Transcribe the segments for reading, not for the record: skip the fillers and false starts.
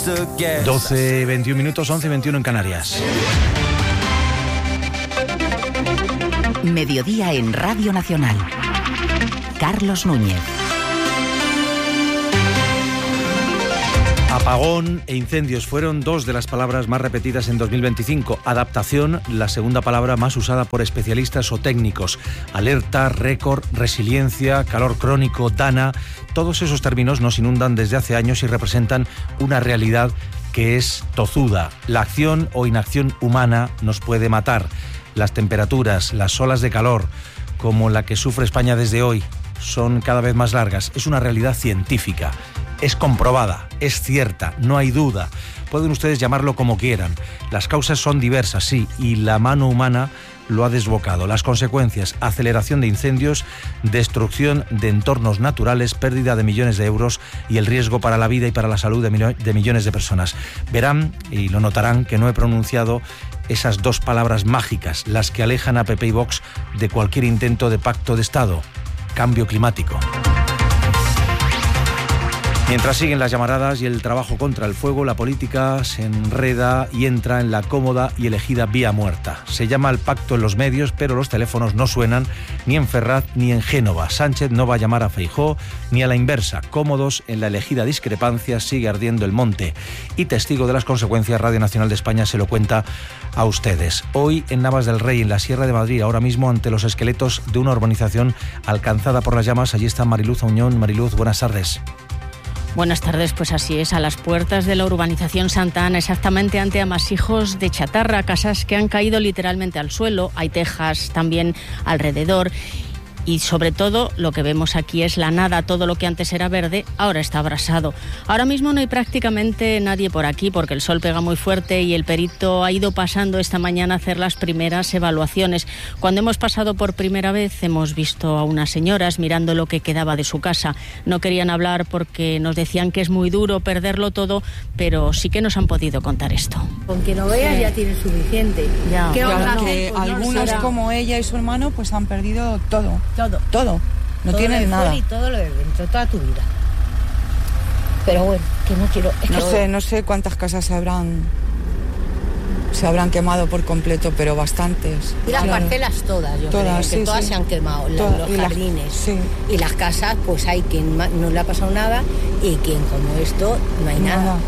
12:21 minutos, 11:21 en Canarias. Mediodía en Radio Nacional. Carlos Núñez. Apagón e incendios fueron dos de las palabras más repetidas en 2025. Adaptación, la segunda palabra más usada por especialistas o técnicos. Alerta, récord, resiliencia, calor crónico, DANA. Todos esos términos nos inundan desde hace años y representan una realidad que es tozuda. La acción o inacción humana nos puede matar. Las temperaturas, las olas de calor, como la que sufre España desde hoy, son cada vez más largas. Es una realidad científica. Es comprobada, es cierta, no hay duda. Pueden ustedes llamarlo como quieran. Las causas son diversas, sí, y la mano humana lo ha desbocado. Las consecuencias: aceleración de incendios, destrucción de entornos naturales, pérdida de millones de euros y el riesgo para la vida y para la salud de millones de personas. Verán y lo notarán que no he pronunciado esas dos palabras mágicas, las que alejan a PP y Vox de cualquier intento de pacto de Estado: cambio climático. Mientras siguen las llamaradas y el trabajo contra el fuego, la política se enreda y entra en la cómoda y elegida vía muerta. Se llama al pacto en los medios, pero los teléfonos no suenan ni en Ferraz ni en Génova. Sánchez no va a llamar a Feijóo ni a la inversa. Cómodos en la elegida discrepancia, sigue ardiendo el monte. Y testigo de las consecuencias, Radio Nacional de España se lo cuenta a ustedes. Hoy en Navas del Rey, en la Sierra de Madrid, ahora mismo ante los esqueletos de una urbanización alcanzada por las llamas. Allí está Mariluz Auñón. Mariluz, buenas tardes. Buenas tardes, pues así es, a las puertas de la urbanización Santa Ana, exactamente ante amasijos de chatarra, casas que han caído literalmente al suelo, hay tejas también alrededor. Y sobre todo lo que vemos aquí es la nada, todo lo que antes era verde ahora está abrasado. Ahora mismo no hay prácticamente nadie por aquí porque el sol pega muy fuerte y el perito ha ido pasando esta mañana a hacer las primeras evaluaciones. Cuando hemos pasado por primera vez hemos visto a unas señoras mirando lo que quedaba de su casa. No querían hablar porque nos decían que es muy duro perderlo todo, pero sí que nos han podido contar esto. Con que no veas ya tienes suficiente. Ya. ¿Qué vamos a hacer? Que algunos como ella y su hermano pues han perdido todo. Todo. No todo tienen nada. Y todo lo de dentro, toda tu vida. Pero bueno, que no quiero... No sé cuántas casas se habrán quemado por completo, pero bastantes. Y las parcelas todas, yo creo, que todas se han quemado, los jardines. Sí. Y las casas, pues hay quien no le ha pasado nada y quien como esto no hay nada.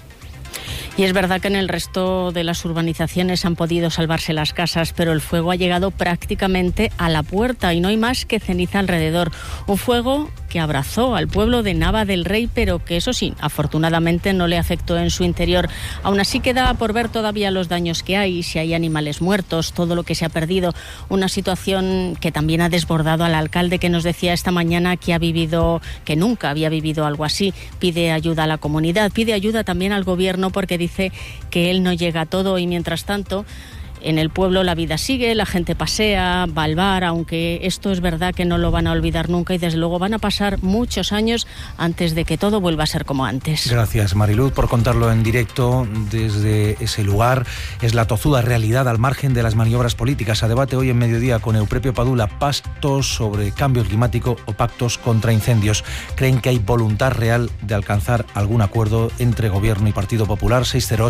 Y es verdad que en el resto de las urbanizaciones han podido salvarse las casas, pero el fuego ha llegado prácticamente a la puerta y no hay más que ceniza alrededor. Un fuego que abrazó al pueblo de Nava del Rey, pero que eso sí, afortunadamente no le afectó en su interior. Aún así queda por ver todavía los daños que hay, si hay animales muertos, todo lo que se ha perdido. Una situación que también ha desbordado al alcalde, que nos decía esta mañana que nunca había vivido algo así. Pide ayuda a la comunidad, pide ayuda también al gobierno porque dice que él no llega a todo y mientras tanto en el pueblo la vida sigue, la gente pasea, va al bar, aunque esto es verdad que no lo van a olvidar nunca y desde luego van a pasar muchos años antes de que todo vuelva a ser como antes. Gracias, Mariluz, por contarlo en directo desde ese lugar. Es la tozuda realidad al margen de las maniobras políticas. A debate hoy en Mediodía con Eupepio Padula, pactos sobre cambio climático o pactos contra incendios. ¿Creen que hay voluntad real de alcanzar algún acuerdo entre Gobierno y Partido Popular?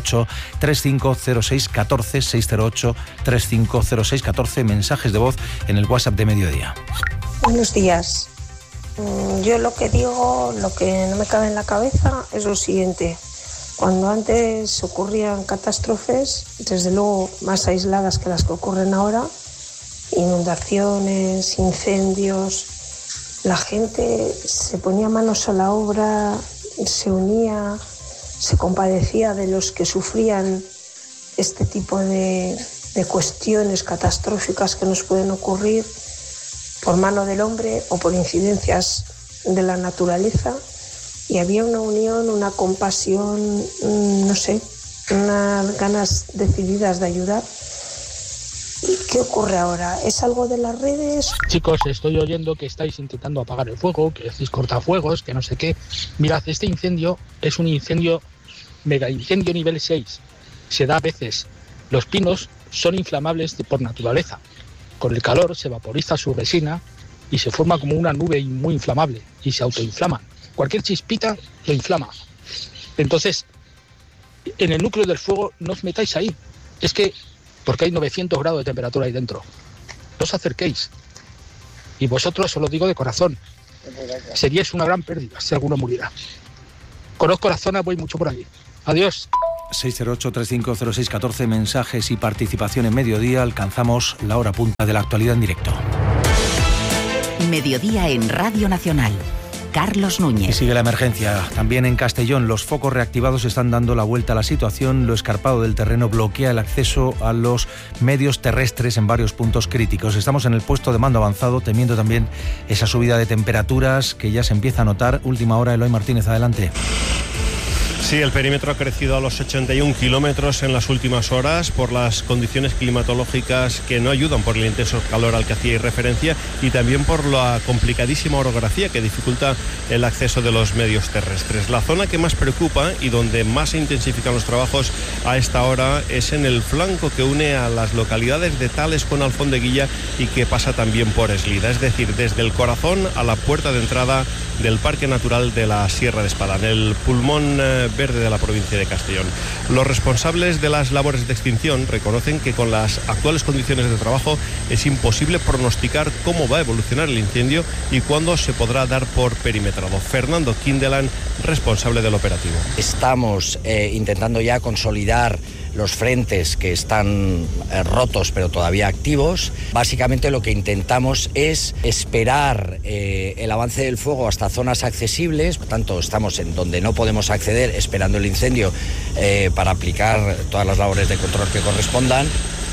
608-3506-14, 608-3506-14, mensajes de voz en el WhatsApp de Mediodía. Buenos días. Yo lo que digo, lo que no me cabe en la cabeza es lo siguiente. Cuando antes ocurrían catástrofes, desde luego más aisladas que las que ocurren ahora, inundaciones, incendios, la gente se ponía manos a la obra, se unía, se compadecía de los que sufrían este tipo de cuestiones catastróficas que nos pueden ocurrir por mano del hombre o por incidencias de la naturaleza, y había una unión, una compasión, no sé, unas ganas decididas de ayudar. ¿Y qué ocurre ahora? ¿Es algo de las redes? Chicos, estoy oyendo que estáis intentando apagar el fuego, que decís cortafuegos, que no sé qué. Mirad, este incendio es un incendio, mega incendio nivel 6. Se da a veces. Los pinos son inflamables por naturaleza. Con el calor se vaporiza su resina y se forma como una nube muy inflamable y se autoinflaman. Cualquier chispita lo inflama. Entonces, en el núcleo del fuego no os metáis ahí. Es que, porque hay 900 grados de temperatura ahí dentro. No os acerquéis. Y vosotros, os lo digo de corazón, seríais una gran pérdida si alguno muriera. Conozco la zona, voy mucho por allí. Adiós. 608-350614, mensajes y participación en Mediodía. Alcanzamos la hora punta de la actualidad en directo. Mediodía en Radio Nacional. Carlos Núñez. Y sigue la emergencia. También en Castellón, los focos reactivados están dando la vuelta a la situación. Lo escarpado del terreno bloquea el acceso a los medios terrestres en varios puntos críticos. Estamos en el puesto de mando avanzado, temiendo también esa subida de temperaturas que ya se empieza a notar. Última hora, Eloy Martínez, adelante. Sí, el perímetro ha crecido a los 81 kilómetros en las últimas horas por las condiciones climatológicas que no ayudan, por el intenso calor al que hacíais referencia y también por la complicadísima orografía que dificulta el acceso de los medios terrestres. La zona que más preocupa y donde más se intensifican los trabajos a esta hora es en el flanco que une a las localidades de Tales con Alfondeguilla y que pasa también por Eslida, es decir, desde el corazón a la puerta de entrada del Parque Natural de la Sierra de Espadán, el pulmón verde de la provincia de Castellón. Los responsables de las labores de extinción reconocen que con las actuales condiciones de trabajo es imposible pronosticar cómo va a evolucionar el incendio y cuándo se podrá dar por perimetrado. Fernando Kindelan, responsable del operativo. Estamos intentando ya consolidar los frentes que están rotos pero todavía activos. Básicamente lo que intentamos es esperar el avance del fuego hasta zonas accesibles, por tanto estamos en donde no podemos acceder esperando el incendio para aplicar todas las labores de control que correspondan.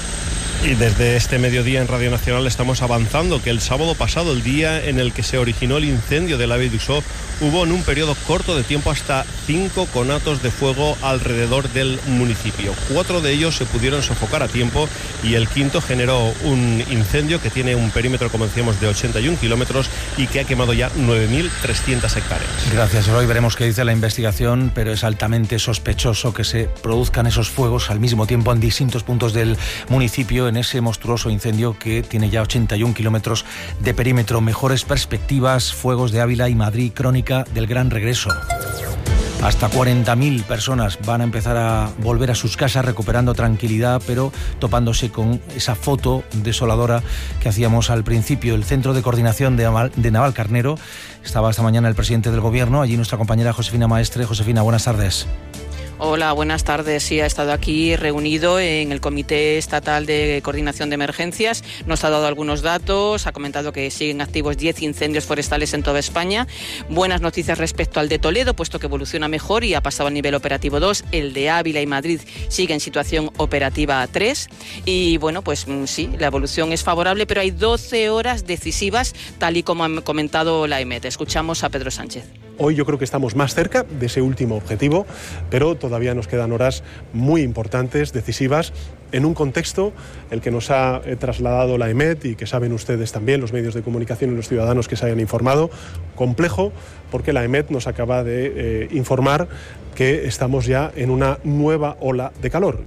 Y desde este mediodía en Radio Nacional estamos avanzando que el sábado pasado, el día en el que se originó el incendio del AVE d'Usó, hubo en un periodo corto de tiempo hasta 5 conatos de fuego alrededor del municipio. 4 de ellos se pudieron sofocar a tiempo y el quinto generó un incendio que tiene un perímetro, como decíamos, de 81 kilómetros y que ha quemado ya 9.300 hectáreas. Gracias, Eloy. Veremos qué dice la investigación, pero es altamente sospechoso que se produzcan esos fuegos al mismo tiempo en distintos puntos del municipio en ese monstruoso incendio que tiene ya 81 kilómetros de perímetro. Mejores perspectivas, fuegos de Ávila y Madrid, crónica del gran regreso. Hasta 40.000 personas van a empezar a volver a sus casas recuperando tranquilidad, pero topándose con esa foto desoladora que hacíamos al principio. El Centro de Coordinación de Navalcarnero, estaba esta mañana el presidente del Gobierno, allí nuestra compañera Josefina Maestre. Josefina, buenas tardes. Hola, buenas tardes. Sí, ha estado aquí reunido en el Comité Estatal de Coordinación de Emergencias. Nos ha dado algunos datos, ha comentado que siguen activos 10 incendios forestales en toda España. Buenas noticias respecto al de Toledo, puesto que evoluciona mejor y ha pasado al nivel operativo 2. El de Ávila y Madrid sigue en situación operativa 3. Y bueno, pues sí, la evolución es favorable, pero hay 12 horas decisivas, tal y como ha comentado la EMET. Escuchamos a Pedro Sánchez. Hoy yo creo que estamos más cerca de ese último objetivo, pero todavía nos quedan horas muy importantes, decisivas, en un contexto el que nos ha trasladado la EMET y que saben ustedes también, los medios de comunicación y los ciudadanos que se hayan informado, complejo, porque la EMET nos acaba de informar que estamos ya en una nueva ola de calor.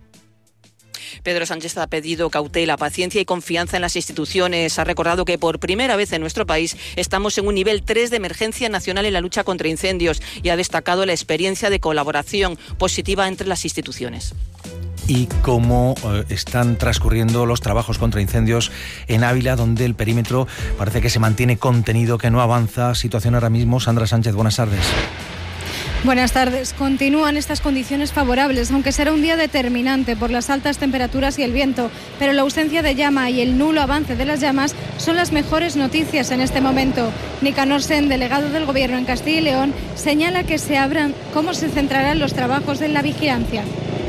Pedro Sánchez ha pedido cautela, paciencia y confianza en las instituciones. Ha recordado que por primera vez en nuestro país estamos en un nivel 3 de emergencia nacional en la lucha contra incendios y ha destacado la experiencia de colaboración positiva entre las instituciones. Y cómo están transcurriendo los trabajos contra incendios en Ávila, donde el perímetro parece que se mantiene contenido, que no avanza. Situación ahora mismo. Sandra Sánchez, buenas tardes. Buenas tardes. Continúan estas condiciones favorables, aunque será un día determinante por las altas temperaturas y el viento, pero la ausencia de llama y el nulo avance de las llamas son las mejores noticias en este momento. Nicanor Sen, delegado del Gobierno en Castilla y León, señala que se abran cómo se centrarán los trabajos de la vigilancia.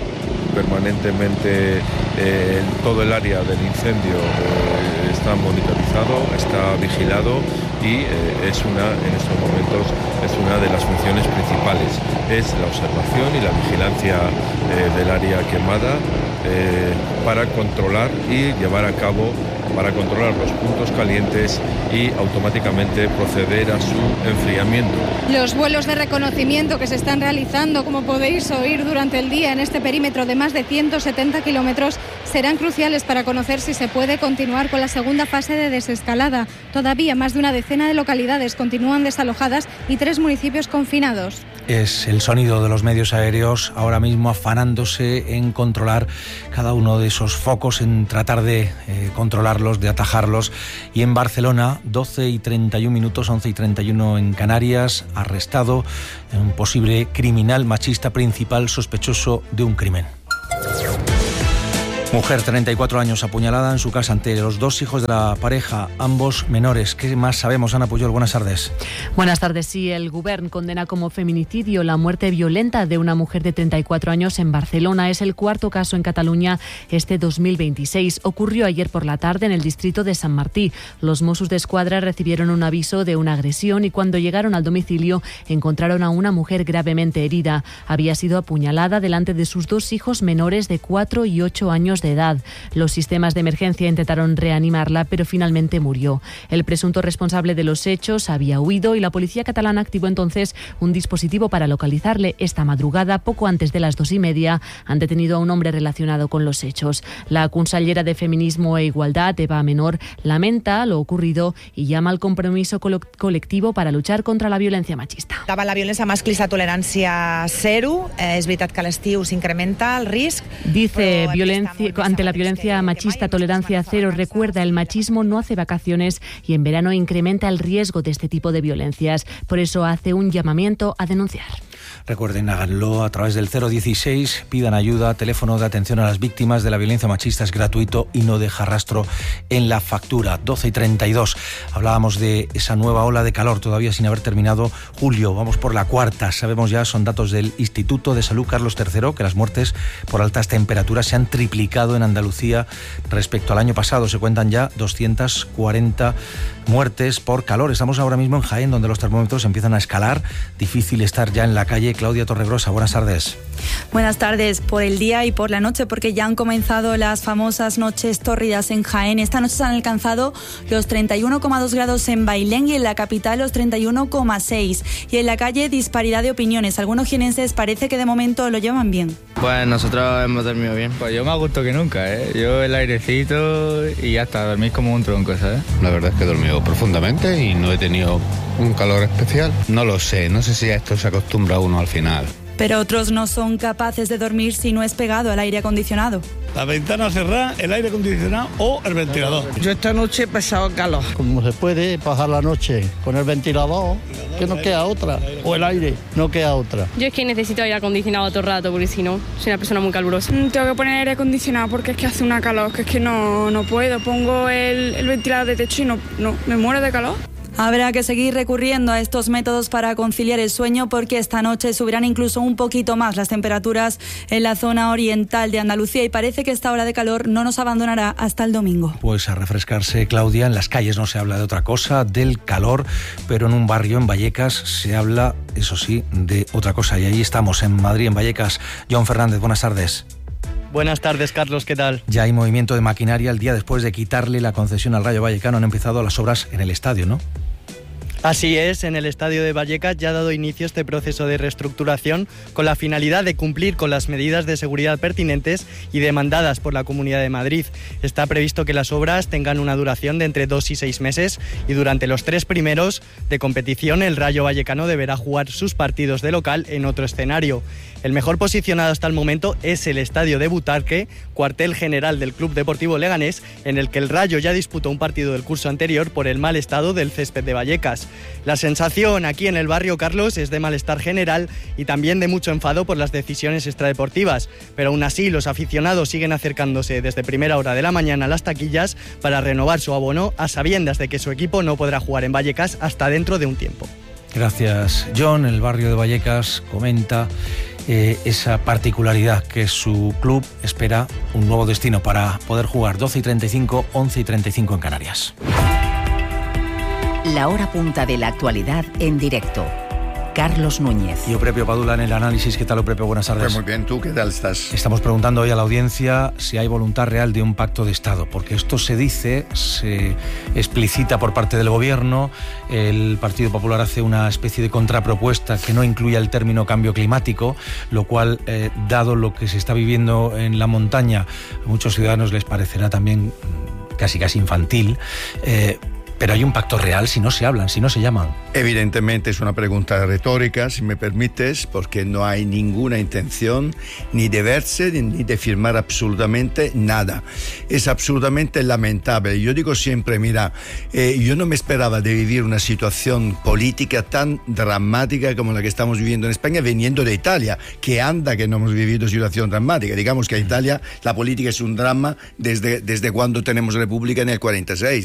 Permanentemente todo el área del incendio está monitorizado, está vigilado y en estos momentos es una de las funciones principales, es la observación y la vigilancia del área quemada para controlar y llevar a cabo, para controlar los puntos calientes y automáticamente proceder a su enfriamiento. Los vuelos de reconocimiento que se están realizando, como podéis oír durante el día en este perímetro de más de 170 kilómetros, serán cruciales para conocer si se puede continuar con la segunda fase de desescalada. Todavía más de una decena de localidades continúan desalojadas y 3 municipios confinados. Es el sonido de los medios aéreos ahora mismo afanándose en controlar cada uno de esos focos, en tratar de controlarlos, de atajarlos. Y en Barcelona, 12:31, 11:31 en Canarias, arrestado un posible criminal machista principal sospechoso de un crimen. Mujer, 34 años, apuñalada en su casa ante los dos hijos de la pareja, ambos menores. ¿Qué más sabemos, Ana Puyol? Buenas tardes. Buenas tardes. Sí, el Govern condena como feminicidio la muerte violenta de una mujer de 34 años en Barcelona. Es el cuarto caso en Cataluña este 2026. Ocurrió ayer por la tarde en el distrito de Sant Martí. Los Mossos d'Esquadra recibieron un aviso de una agresión y cuando llegaron al domicilio encontraron a una mujer gravemente herida. Había sido apuñalada delante de sus dos hijos menores de 4 y 8 años de edad. Los sistemas de emergencia intentaron reanimarla, pero finalmente murió. El presunto responsable de los hechos había huido y la policía catalana activó entonces un dispositivo para localizarle. Esta madrugada, poco antes de las 2:30, han detenido a un hombre relacionado con los hechos. La consellera de Feminismo e Igualdad, Eva Menor, lamenta lo ocurrido y llama al compromiso colectivo para luchar contra la violencia machista. Davant la violència masclista, tolerància zero. És veritat que a l'estiu s'incrementa el risc. Dice ante la violencia machista, tolerancia cero. Recuerda, el machismo no hace vacaciones y en verano incrementa el riesgo de este tipo de violencias. Por eso hace un llamamiento a denunciar. Recuerden, háganlo a través del 016, pidan ayuda, teléfono de atención a las víctimas de la violencia machista es gratuito y no deja rastro en la factura. 12:32. Hablábamos de esa nueva ola de calor todavía sin haber terminado julio. Vamos por la cuarta. Sabemos ya, son datos del Instituto de Salud Carlos III, que las muertes por altas temperaturas se han triplicado en Andalucía respecto al año pasado. Se cuentan ya 240 muertes por calor. Estamos ahora mismo en Jaén, donde los termómetros empiezan a escalar. Difícil estar ya en la calle. Claudia Torregrosa, buenas tardes. Buenas tardes, por el día y por la noche, porque ya han comenzado las famosas noches tórridas en Jaén. Esta noche se han alcanzado los 31,2 grados en Bailén y en la capital los 31,6. Y en la calle, disparidad de opiniones. Algunos jienenses parece que de momento lo llevan bien. Pues nosotros hemos dormido bien. Pues yo más a gusto que nunca, ¿eh? Yo el airecito y hasta dormir como un tronco, ¿sabes? La verdad es que he dormido profundamente y no he tenido un calor especial. No lo sé, no sé si a esto se acostumbra uno al final. Pero otros no son capaces de dormir si no es pegado al aire acondicionado. La ventana cerrada, el aire acondicionado o el ventilador. Yo esta noche he pasado calor. Como se puede pasar la noche con el ventilador, que no queda otra. O el aire, no queda otra. Yo es que necesito aire acondicionado todo el rato, porque si no, soy una persona muy calurosa. Tengo que poner aire acondicionado porque es que hace una calor, que es que no puedo. Pongo el ventilador de techo y no me muero de calor. Habrá que seguir recurriendo a estos métodos para conciliar el sueño porque esta noche subirán incluso un poquito más las temperaturas en la zona oriental de Andalucía y parece que esta ola de calor no nos abandonará hasta el domingo. Pues a refrescarse, Claudia. En las calles no se habla de otra cosa, del calor, pero en un barrio, en Vallecas, se habla, eso sí, de otra cosa. Y ahí estamos, en Madrid, en Vallecas. John Fernández, buenas tardes. Buenas tardes, Carlos, ¿qué tal? Ya hay movimiento de maquinaria. El día después de quitarle la concesión al Rayo Vallecano han empezado las obras en el estadio, ¿no? Así es, en el estadio de Vallecas ya ha dado inicio este proceso de reestructuración con la finalidad de cumplir con las medidas de seguridad pertinentes y demandadas por la Comunidad de Madrid. Está previsto que las obras tengan una duración de entre 2 y 6 meses y durante los 3 primeros de competición el Rayo Vallecano deberá jugar sus partidos de local en otro escenario. El mejor posicionado hasta el momento es el estadio de Butarque, cuartel general del Club Deportivo Leganés, en el que el Rayo ya disputó un partido del curso anterior por el mal estado del césped de Vallecas. La sensación aquí en el barrio, Carlos, es de malestar general y también de mucho enfado por las decisiones extradeportivas, pero aún así los aficionados siguen acercándose desde primera hora de la mañana a las taquillas para renovar su abono a sabiendas de que su equipo no podrá jugar en Vallecas hasta dentro de un tiempo. Gracias, John. El barrio de Vallecas comenta esa particularidad que su club espera un nuevo destino para poder jugar. 12:35, 11:35 en Canarias. La hora punta de la actualidad en directo. Carlos Núñez. Y Oprepio Padula en el análisis. ¿Qué tal, Oprepio? Buenas tardes. Pues muy bien, ¿tú qué tal estás? Estamos preguntando hoy a la audiencia si hay voluntad real de un pacto de Estado, porque esto se dice, se explicita por parte del Gobierno. El Partido Popular hace una especie de contrapropuesta que no incluye el término cambio climático, lo cual, dado lo que se está viviendo en la montaña, a muchos ciudadanos les parecerá también casi infantil. Pero hay un pacto real si no se hablan, si no se llaman. Evidentemente es una pregunta retórica, si me permites, porque no hay ninguna intención ni de verse ni de firmar absolutamente nada. Es absolutamente lamentable. Yo digo siempre, mira, yo no me esperaba de vivir una situación política tan dramática como la que estamos viviendo en España, viniendo de Italia, que no hemos vivido situación dramática. Digamos que en Italia la política es un drama desde cuando tenemos república en el 46.